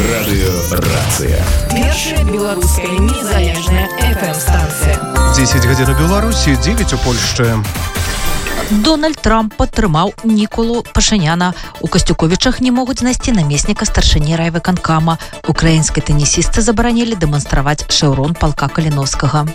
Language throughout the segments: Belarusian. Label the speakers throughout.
Speaker 1: Радыёрацыя.
Speaker 2: Першая беларуская незалежная FM-станція.
Speaker 3: 10 гадзін у Беларусі, 9 у Польшчы.
Speaker 4: Дональд Трамп падтрымаў Ніколу Пашыняна. У Касцюковічах не могуць знайсці намесніка старшыні райвыканкама. Украінскай тэнісістцы забаранілі дэманстраваць шэўрон палка Каліновскага.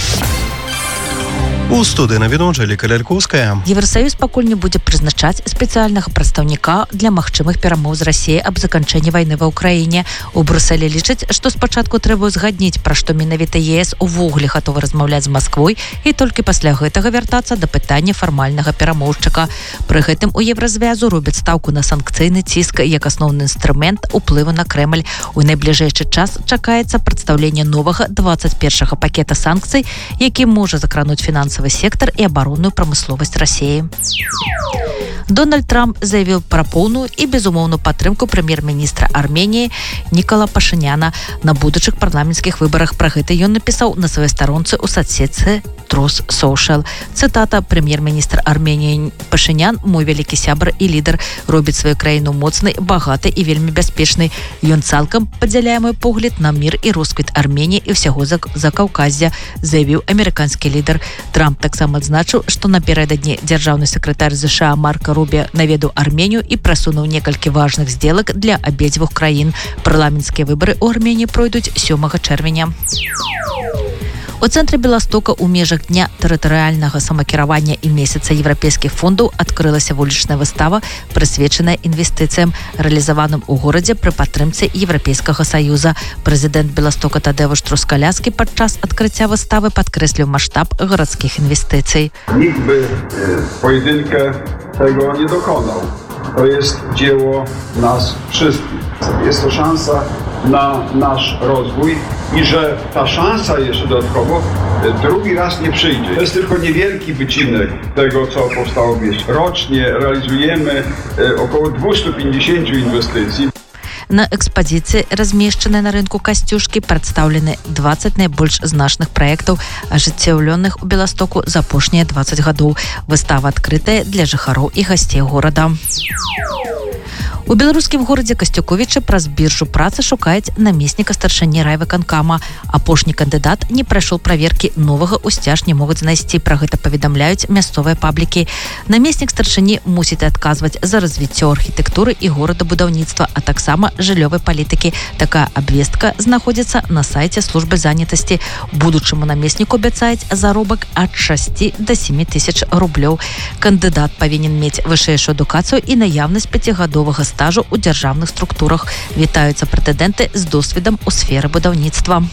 Speaker 3: У студыі навіну Анжэліка Лялькоўская.
Speaker 4: Евросаюз пакуль не будзе прызначаць спецыяльнага прадстаўніка для магчымых перамоў з Расіяй аб заканчэнні вайны ва ўкраіне. У Брусэлі лічаць, што спачатку трэба ўзгадніць, пра што менавіта ЕС увогуле гатовы размаўляць з Масквой і толькі пасля гэтага вяртацца да пытання фармальнага перамоўшчыка. Пры гэтым у Евразвязу робяць стаўку на санкцыйны ціск як асноўны інструмент уплыву на Крэмль. У найбліжэйшы час чакаецца прадстаўленне новага 21-га пакета санкцый, які можа закрануць фінансавы сектор і абаронную прамысловасць Расіі. Дональд Трамп заявіў пра поўную і безумоўную падтрымку прэм'ер-міністра Арменіі Нікола Пашыняна на будучых парламенцкіх выбарах. Пра гэта ён напісаў на сваёй старонцы ў соцсетцы Truth Social. Цытата: «Прэм'ер-міністр Арменіі Пашынян, мой вялікі сябар і лідар, робіць сваю краіну моцнай, багатай і вельмі бяспечнай. Ён цалкам падзяляе мой погляд на мір і росквіт Арменіі і ўсяго Закаўказя», заявіў амерыканскі лідар. Трамп таксама адзначыў, што напярэдадні дзяржаўны сакратар ЗША Марко Рубіо наведаў Арменію і прасунуў некалькі важных здзелак для абедзвюх краін. Парламенцкія выбары ў Арменіі пройдуць 7 чэрвеня. У цэнтры Беластока ў межах дня тэрытарыяльнага самакіравання і месяца еўрапейскіх фондаў адкрылася вулічная выстава, прысвечаная інвестыцыям, рэалізаваным у горадзе пры падтрымцы Еўрапейскага саюза. Прэзідэнт Беластока Тадеуш Трускаляскі падчас адкрыцця выставы падкрэсліў маштаб гарадскіх інвестыцый.
Speaker 5: Nikt by pojedynkę tego nie dokonał. To jest dzieło nas wszystkich. Jest to szansa na nasz rozwój i że ta szansa jeszcze dodatkowo drugi raz nie przyjdzie. To jest tylko niewielki wycinek tego, co powstało w mieście. Rocznie realizujemy około 250 inwestycji.
Speaker 4: На экспазіцыі, размешчанай на рынку Касцюшкі, прадстаўлены 20 найбольш значных праектаў, ажыццяўлёных у Беластоку за апошнія 20 гадоў. Выстава адкрытая для жыхароў і гасцей горада. У беларускім горадзе Касцюковічы праз біржу працы шукаюць намесніка старшыні райвыканкама. Апошні кандыдат не прайшоў праверкі, новага ўсцяж не могуць знайсці. Пра гэта паведамляюць мясцовыя паблікі. Намеснік старшыні мусіць адказваць за развіццё архітэктуры і горадабудаўніцтва, а таксама жыллёвай палітыкі. Такая абвестка знаходзіцца на сайце службы занятасці. Будучаму намесніку абяцаюць заробак ад 6 до 7 тысяч рублёў. Кандыдат павінен мець вышэйшую адукацыю і наяўнасць 5-гадовага стажу ў дзяржаўных структурах. Вітаюцца прэтэндэнты з досведам у сферы будаўніцтва.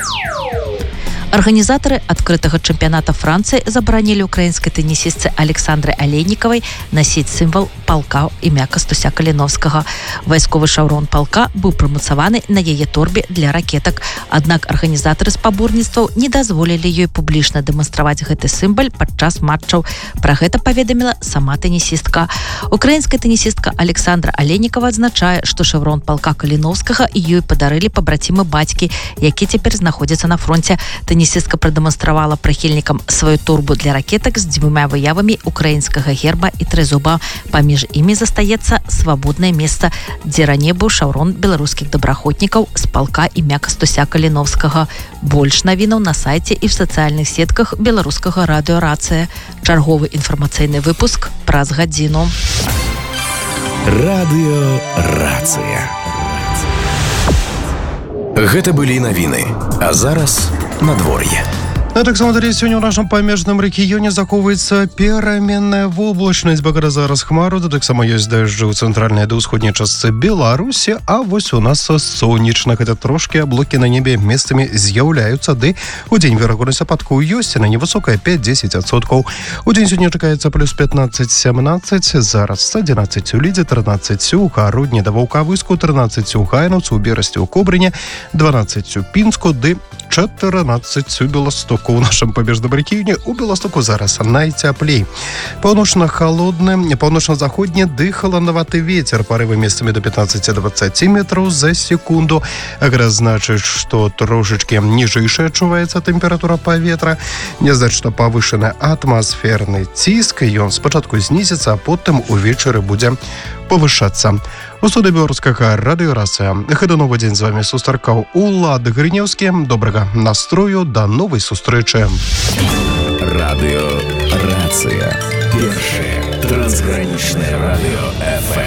Speaker 4: Арганізатары адкрытага чэмпіяната Францыі забаранілі украінскай тэнісістцы Александры Алейнікавай насіць сімвал палка імя Кастуся Каліновскага. Вайсковы шаўрон палка быў прымацаваны на яе торбе для ракетак. Аднак арганізатары спаборніцтваў не дазволілі ёй публічна дэманстраваць гэты сімвал падчас матчаў. Пра гэта паведаміла сама тэнісістка. Украінская тэнісістка Александра Алейнікава адзначае, што шаўрон палка Каліновскага ёй падарылі пабрацімы бацькі, які цяпер знаходзіцца на фронце. Тэнісістка прадэманстравала прыхільнікам сваю торбу для ракетак з 2 выявамі украінскага герба і трызуба. Паміж імі застаецца свабоднае месца, дзе раней быў шаўрон беларускіх добраахвотнікаў з палка імя Кастуся Каліновскага. Больш навінаў на сайце і в сацыяльных сетках беларускага радыёрацыя. Чарговы інфармацыйны выпуск праз гадзіну.
Speaker 1: Радыёрацыя. Гэта былі навіны, а зараз надвор'е.
Speaker 3: А таксама далей сёння ў нашым памежным рэгіёне захоўваецца пераменная воблачнасць, бакара зараз хмару, таксама ёсць дажджы ў цэнтральнай да ўсходняй частцы Беларусі, а вось у нас сонечна, хотя трошкі аблокі на небе месцамі з'яўляюцца, ды у дзень верагоднасць ападкаў ёсць, на невысокая 5-10%. У дзень сёння чакаецца плюс 15-17, зараз 11 у Лідзе, 13 у Гародні да Ваўкавыску, 13 у Гайнаўцы, у Берасці, у Кобрыне, 12 у Пінску, ды 14 у Беластоку. У нашым памежным рэгіёне у Беластоку зараз найцяплей. Паўночна-халодны, паўночна-заходні ды халаднаваты вецер, парывы месцамі до 15-20 метраў за секунду. Гэта значыць, што трошечкі ніжэйшая адчуваецца тэмпература паветра. Не значыць, што павышаны атмасферны ціск, ён спачатку знізіцца, а потым увечары будзе павышацца. У студыі беларускага радыёрацыя. Гэта новы дзень, з вами сустракаў Улад Грынеўскі. Добрага настрою, да новай сустрэчы.
Speaker 1: Радыё Рацыя. Першае трансгранічнае радыё ФМ.